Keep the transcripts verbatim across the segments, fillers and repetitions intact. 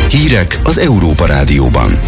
Hírek az Európa Rádióban.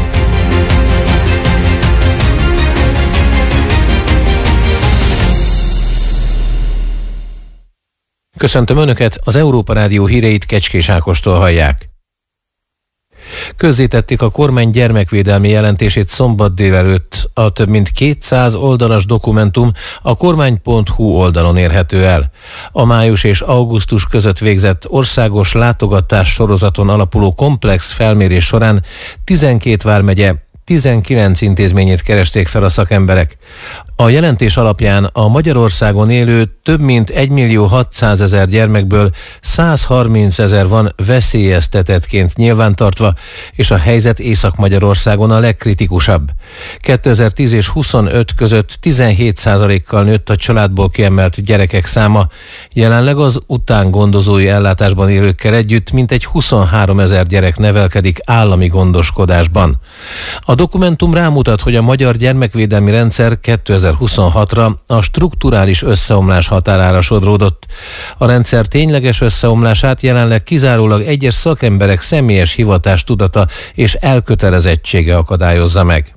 Köszöntöm Önöket, az Európa Rádió híreit Kecskés Ákostól hallják. Közzétették a kormány gyermekvédelmi jelentését szombat délelőtt. A több mint kétszáz oldalas dokumentum a kormány pont hu oldalon érhető el. A május és augusztus között végzett országos látogatás sorozaton alapuló komplex felmérés során tizenkét vármegye tizenkilenc intézményét keresték fel a szakemberek. A jelentés alapján a Magyarországon élő több mint egymillió hatszázezer gyermekből százharmincezer van veszélyeztetettként nyilvántartva, és a helyzet Észak-Magyarországon a legkritikusabb. kétezer-tíz és huszonöt között tizenhét százalékkal nőtt a családból kiemelt gyerekek száma, jelenleg az utángondozói ellátásban élőkkel együtt mintegy huszonháromezer gyerek nevelkedik állami gondoskodásban. A dokumentum rámutat, hogy a magyar gyermekvédelmi rendszer kétezer-huszonhatra a strukturális összeomlás határára sodródott. A rendszer tényleges összeomlását jelenleg kizárólag egyes szakemberek személyes hivatástudata és elkötelezettsége akadályozza meg.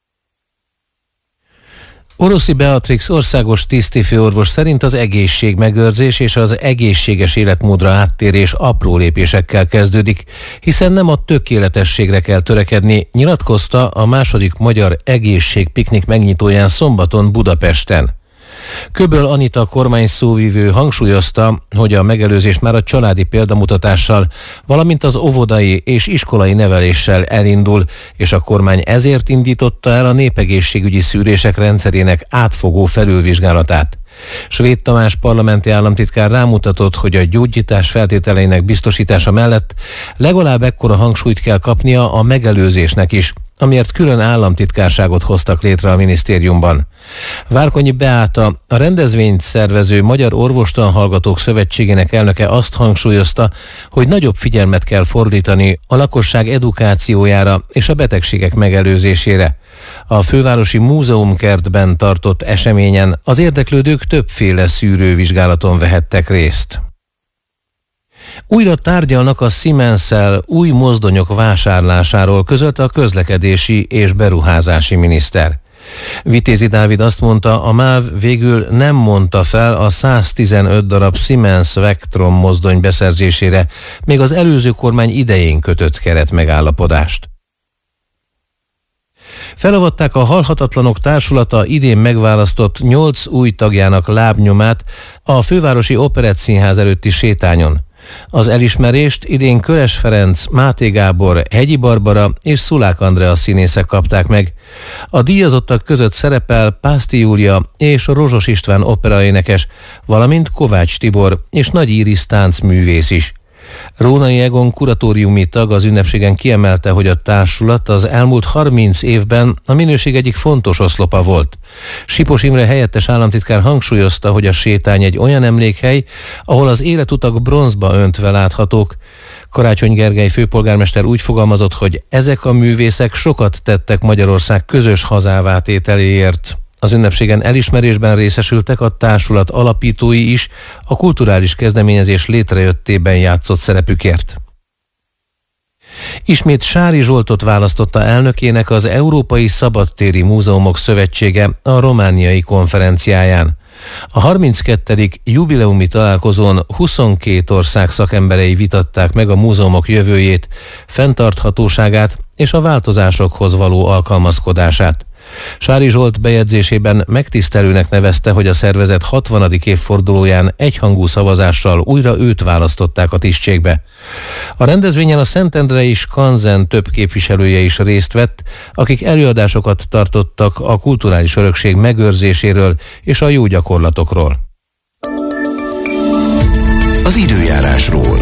Oroszi Beatrix országos tisztifőorvos szerint az egészségmegőrzés és az egészséges életmódra áttérés apró lépésekkel kezdődik, hiszen nem a tökéletességre kell törekedni, nyilatkozta a második magyar egészségpiknik megnyitóján szombaton Budapesten. Köböl Anita kormányszóvivő hangsúlyozta, hogy a megelőzés már a családi példamutatással, valamint az óvodai és iskolai neveléssel elindul, és a kormány ezért indította el a népegészségügyi szűrések rendszerének átfogó felülvizsgálatát. Svéd Tamás parlamenti államtitkár rámutatott, hogy a gyógyítás feltételeinek biztosítása mellett legalább ekkora hangsúlyt kell kapnia a megelőzésnek is, amiért külön államtitkárságot hoztak létre a minisztériumban. Várkonyi Beáta, a rendezvényt szervező Magyar Orvostanhallgatók Szövetségének elnöke azt hangsúlyozta, hogy nagyobb figyelmet kell fordítani a lakosság edukációjára és a betegségek megelőzésére. A fővárosi múzeumkertben tartott eseményen az érdeklődők többféle szűrővizsgálaton vehettek részt. Újra tárgyalnak a Siemens-szel új mozdonyok vásárlásáról, közölte a közlekedési és beruházási miniszter. Vitézi Dávid azt mondta, a MÁV végül nem mondta fel a száztizenöt darab Siemens Vectron mozdony beszerzésére, még az előző kormány idején kötött keretmegállapodást. Felavatták a Halhatatlanok Társulata idén megválasztott nyolc új tagjának lábnyomát a fővárosi Operettszínház előtti sétányon. Az elismerést idén Köres Ferenc, Máté Gábor, Hegyi Barbara és Szulák Andrea színészek kapták meg. A díjazottak között szerepel Pászti Júlia és Rozsos István operaénekes, valamint Kovács Tibor és Nagy Íris táncművész is. Rónai Egon kuratóriumi tag az ünnepségen kiemelte, hogy a társulat az elmúlt harminc évben a minőség egyik fontos oszlopa volt. Sipos Imre helyettes államtitkár hangsúlyozta, hogy a sétány egy olyan emlékhely, ahol az életutak bronzba öntve láthatók. Karácsony Gergely főpolgármester úgy fogalmazott, hogy ezek a művészek sokat tettek Magyarország közös hazává tételéért. Az ünnepségen elismerésben részesültek a társulat alapítói is a kulturális kezdeményezés létrejöttében játszott szerepükért. Ismét Sári Zsoltot választotta elnökének az Európai Szabadtéri Múzeumok Szövetsége a romániai konferenciáján. A harminckettedik jubileumi találkozón huszonkét ország szakemberei vitatták meg a múzeumok jövőjét, fenntarthatóságát és a változásokhoz való alkalmazkodását. Sári Zsolt bejegyzésében megtisztelőnek nevezte, hogy a szervezet hatvanadik évfordulóján egyhangú szavazással újra őt választották a tisztségbe. A rendezvényen a Szentendrei Skanzen több képviselője is részt vett, akik előadásokat tartottak a kulturális örökség megőrzéséről és a jó gyakorlatokról. Az időjárásról.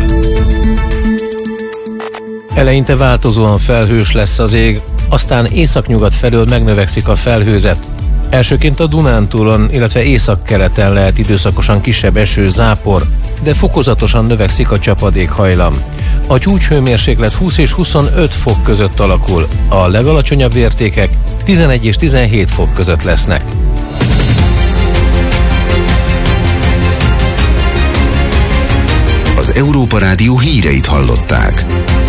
Eleinte változóan felhős lesz az ég, aztán északnyugat felől megnövekszik a felhőzet. Elsőként a Dunántúlon, illetve északkeleten lehet időszakosan kisebb eső, zápor, de fokozatosan növekszik a csapadékhajlam. A csúcshőmérséklet húsz és huszonöt fok között alakul, a legalacsonyabb értékek tizenegy és tizenhét fok között lesznek. Az Európa Rádió híreit hallották.